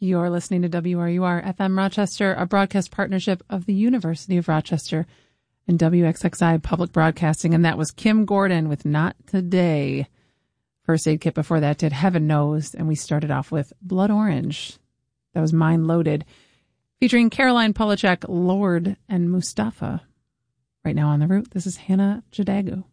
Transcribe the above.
You're listening to WRUR FM Rochester, a broadcast partnership of the University of Rochester and WXXI Public Broadcasting. And that was Kim Gordon with Not Today. First Aid Kit before that did Heaven Knows. And we started off with Blood Orange. That was Mind Loaded, featuring Caroline Polachek, Lord, and Mustafa. Right now on the route, this is Hannah Jadagu.